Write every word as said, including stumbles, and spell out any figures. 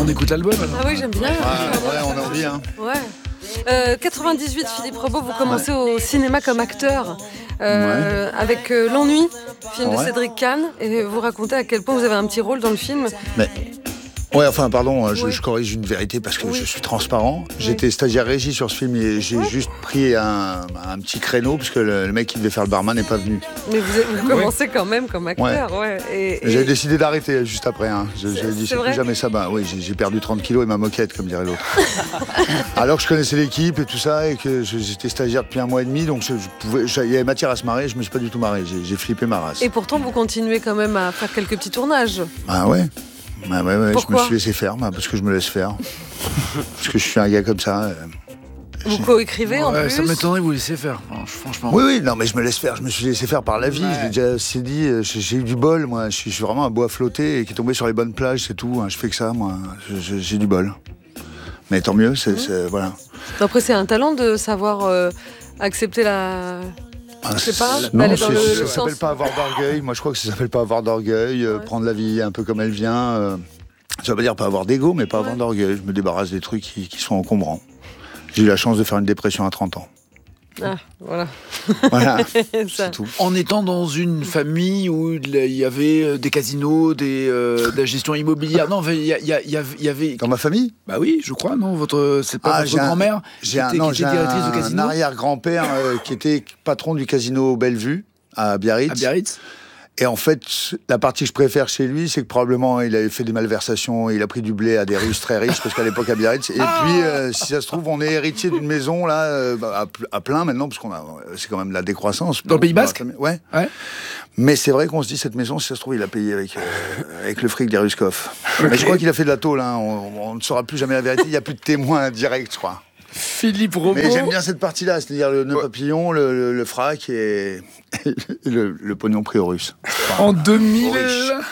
écoute l'album alors. Ah oui, j'aime bien. Ah, ouais, on a envie, hein. Ouais. Euh, quatre-vingt-dix-huit, Philippe Rebaud, vous commencez ouais. au cinéma comme acteur euh, ouais. avec euh, L'Ennui, film ouais. de Cédric Kahn, et vous racontez à quel point vous avez un petit rôle dans le film. Mais... Ouais, enfin, pardon, je, oui. je corrige une vérité parce que oui. je suis transparent. Oui. J'étais stagiaire régie sur ce film et j'ai oui. juste pris un, un petit créneau parce que le, le mec qui devait faire le barman n'est pas venu. Mais vous, vous commencez oui. quand même comme acteur, ouais. ouais. Et, et... J'avais décidé d'arrêter juste après. Hein. J'avais dit, c'est plus jamais ça. Bah, oui, j'ai, j'ai perdu trente kilos et ma moquette, comme dirait l'autre. Alors que je connaissais l'équipe et tout ça et que je, j'étais stagiaire depuis un mois et demi, donc je, je pouvais, je, il y avait matière à se marrer. Je me suis pas du tout marré. J'ai, j'ai flippé ma race. Et pourtant, vous continuez quand même à faire quelques petits tournages. Ah ouais. Bah ouais, ouais, je me suis laissé faire, bah, parce que je me laisse faire. Parce que je suis un gars comme ça. Euh, vous j'ai... co-écrivez en ouais, plus. Ça m'étonnerait que vous laissez faire, franchement. Oui, oui, non, mais je me laisse faire. Je me suis laissé faire par la vie. Ouais. Je l'ai déjà assez dit. J'ai, j'ai eu du bol, moi. Je suis, je suis vraiment un bois flotté et qui est tombé sur les bonnes plages, c'est tout. Hein. Je fais que ça, moi. Je, je, j'ai du bol. Mais tant mieux, c'est, mmh. c'est voilà. Après, c'est un talent de savoir euh, accepter la. Ah, je sais pas, non, d'aller c'est, dans le, ça le s'appelle sens... pas avoir d'orgueil. Moi, je crois que ça s'appelle pas avoir d'orgueil. Euh, ouais. Prendre la vie un peu comme elle vient. Euh, ça veut pas dire pas avoir d'ego, mais pas ouais. avoir d'orgueil. Je me débarrasse des trucs qui, qui sont encombrants. J'ai eu la chance de faire une dépression à trente ans. Ah, voilà. Voilà, c'est tout. En étant dans une famille où il y avait des casinos, des, euh, de la gestion immobilière. Non, il y, y, y, y avait... Dans ma famille ? Bah oui, je crois, non votre, c'est pas ah, votre grand-mère un, j'ai qui était, un, non, qui était directrice de casino ? Un arrière-grand-père euh, qui était patron du casino Bellevue, à Biarritz. À Biarritz. Et en fait, la partie que je préfère chez lui, c'est que probablement il avait fait des malversations, il a pris du blé à des Russes très riches, parce qu'à l'époque à Biarritz. Et ah puis, euh, si ça se trouve, on est héritier d'une maison là, euh, à, à plein maintenant, parce qu'on a, c'est quand même la décroissance. Dans le Pays Basque. Ouais. ouais. Mais c'est vrai qu'on se dit cette maison, si ça se trouve, il a payé avec euh, avec le fric des Ruskov. Okay. Mais je crois qu'il a fait de la tôle. Hein. On, on ne saura plus jamais la vérité. Il n'y a plus de témoins directs, je crois. Philippe Rebaud. Mais j'aime bien cette partie-là, c'est-à-dire le nœud ouais. papillon, le, le, le frac et le, le pognon pris aux Russes. Enfin, en deux mille.